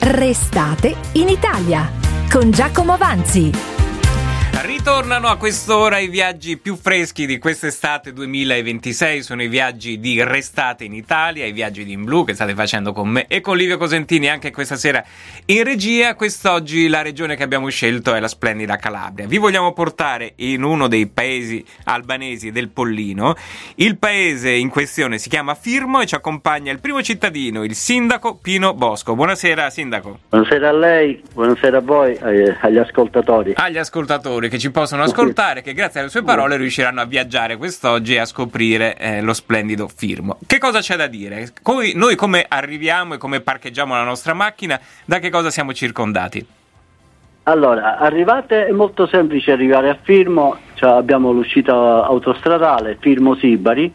Restate in Italia con Giacomo Avanzi. Ritornano a quest'ora i viaggi più freschi di quest'estate 2026, sono i viaggi di Restate in Italia, i viaggi di In Blu che state facendo con me e con Livio Cosentini anche questa sera in regia. Quest'oggi la regione che abbiamo scelto è la splendida Calabria. Vi vogliamo portare in uno dei paesi albanesi del Pollino. Il paese in questione si chiama Firmo e ci accompagna il primo cittadino, il sindaco Pino Bosco. Buonasera sindaco. Buonasera a lei, buonasera a voi, agli ascoltatori. Agli ascoltatori che ci possono ascoltare, che grazie alle sue parole riusciranno a viaggiare quest'oggi e a scoprire lo splendido Firmo. Che cosa c'è da dire? Noi come arriviamo e come parcheggiamo la nostra macchina? Da che cosa siamo circondati? Allora, arrivate, è molto semplice arrivare a Firmo, cioè abbiamo l'uscita autostradale Firmo-Sibari,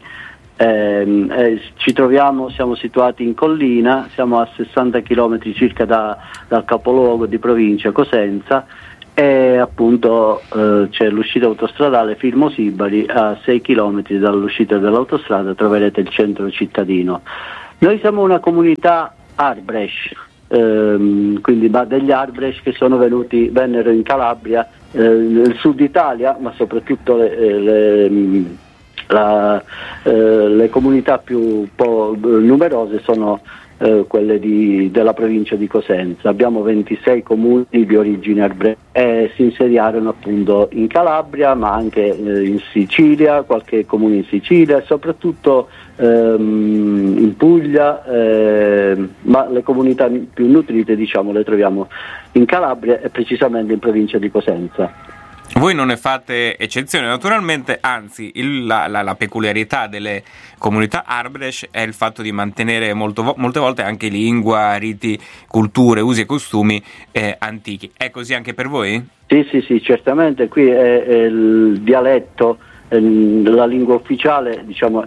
ci troviamo, siamo situati in collina, siamo a 60 km circa dal capoluogo di provincia Cosenza, e appunto c'è l'uscita autostradale Firmo-Sibari, a 6 km dall'uscita dell'autostrada troverete il centro cittadino. Noi siamo una comunità Arbresh, quindi degli Arbresh che vennero in Calabria, nel sud Italia, ma soprattutto le comunità più numerose sono quelle della provincia di Cosenza. Abbiamo 26 comuni di origine arbrescia e si insediarono appunto in Calabria, ma anche in Sicilia, qualche comune in Sicilia e soprattutto in Puglia, ma le comunità più nutrite le troviamo in Calabria e precisamente in provincia di Cosenza. Voi non ne fate eccezione, naturalmente, anzi la peculiarità delle comunità Arbresh è il fatto di mantenere molte volte anche lingua, riti, culture, usi e costumi antichi. È così anche per voi? Sì, certamente. Qui è il dialetto, la lingua ufficiale,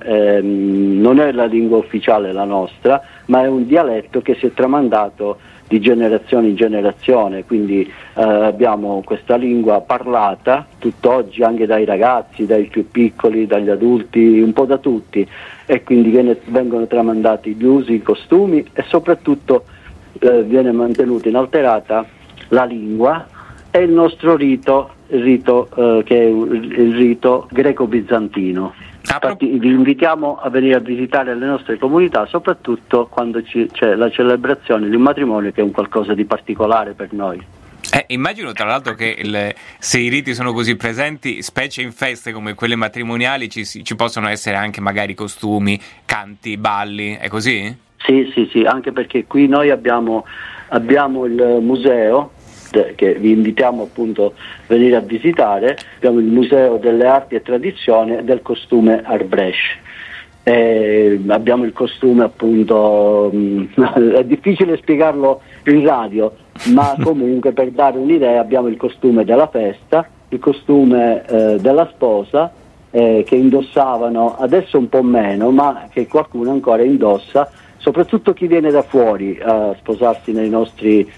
non è la lingua ufficiale la nostra, ma è un dialetto che si è tramandato di generazione in generazione, quindi abbiamo questa lingua parlata tutt'oggi anche dai ragazzi, dai più piccoli, dagli adulti, un po' da tutti, e quindi vengono tramandati gli usi, i costumi e soprattutto viene mantenuta inalterata la lingua e il nostro rito che è il rito greco-bizantino. Infatti vi invitiamo a venire a visitare le nostre comunità, soprattutto quando c'è la celebrazione di un matrimonio, che è un qualcosa di particolare per noi. Immagino tra l'altro che se i riti sono così presenti, specie in feste come quelle matrimoniali, ci possono essere anche magari costumi, canti, balli, è così? Sì, anche perché qui noi abbiamo il museo, che vi invitiamo appunto a venire a visitare. Abbiamo il Museo delle Arti e Tradizioni del costume Arbresh. Abbiamo il costume appunto, è difficile spiegarlo in radio, ma comunque per dare un'idea abbiamo il costume della festa, il costume della sposa, che indossavano, adesso un po' meno, ma che qualcuno ancora indossa, soprattutto chi viene da fuori a sposarsi nei nostri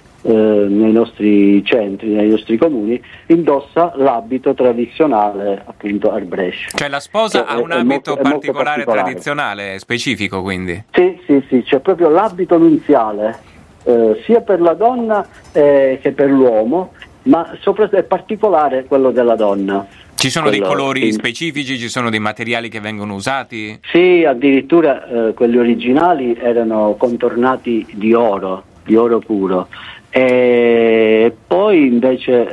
centri, nei nostri comuni, indossa l'abito tradizionale appunto Arbresh. Cioè la sposa ha un abito particolare, tradizionale, specifico quindi? Sì, c'è proprio l'abito nuziale, sia per la donna che per l'uomo, ma soprattutto è particolare quello della donna. Ci sono dei colori specifici, ci sono dei materiali che vengono usati? Sì, addirittura quelli originali erano contornati di oro puro. E poi invece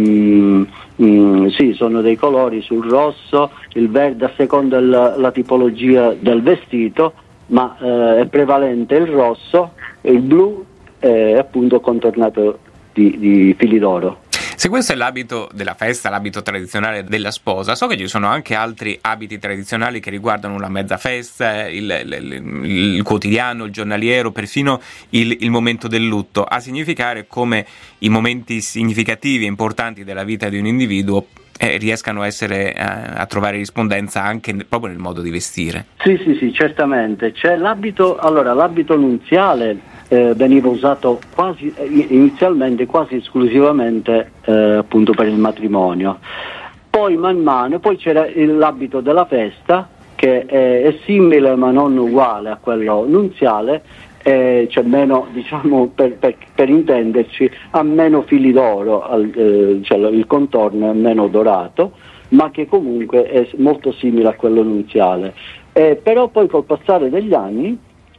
sì, sono dei colori sul rosso, il verde a seconda la tipologia del vestito, ma è prevalente il rosso, il blu è appunto contornato di fili d'oro. Se questo è l'abito della festa, l'abito tradizionale della sposa, so che ci sono anche altri abiti tradizionali che riguardano la mezza festa, il quotidiano, il giornaliero, perfino il momento del lutto, a significare come i momenti significativi e importanti della vita di un individuo riescano a trovare rispondenza anche proprio nel modo di vestire. Sì, certamente. C'è l'abito nuziale. Veniva usato inizialmente quasi esclusivamente appunto per il matrimonio. Poi man mano c'era l'abito della festa, che è simile ma non uguale a quello nuziale, c'è meno, diciamo, per intenderci, ha meno fili d'oro, cioè il contorno è meno dorato, ma che comunque è molto simile a quello nuziale. Però poi col passare degli anni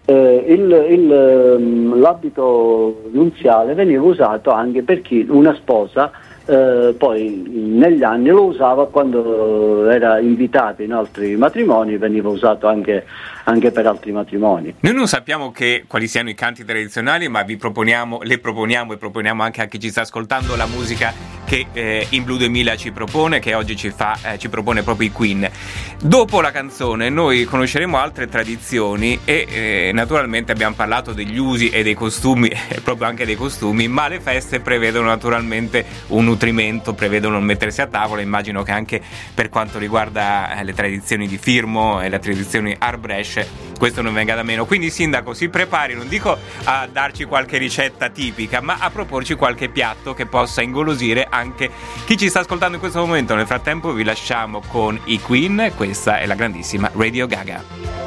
l'abito nuziale veniva usato anche per chi una sposa poi negli anni lo usava quando era invitata in altri matrimoni, veniva usato anche per altri matrimoni. Noi non sappiamo quali siano i canti tradizionali, ma le proponiamo e proponiamo anche a chi ci sta ascoltando la musica che In Blue 2000 ci propone, che oggi ci propone proprio i Queen. Dopo la canzone noi conosceremo altre tradizioni e naturalmente abbiamo parlato degli usi e dei costumi, proprio anche dei costumi, ma le feste prevedono naturalmente un nutrimento, prevedono il mettersi a tavola. Immagino che anche per quanto riguarda le tradizioni di Firmo e le tradizioni Arbresh questo non venga da meno. Quindi sindaco, si prepari, non dico a darci qualche ricetta tipica, ma a proporci qualche piatto che possa ingolosire anche chi ci sta ascoltando in questo momento. Nel frattempo vi lasciamo con i Queen, questa è la grandissima Radio Gaga.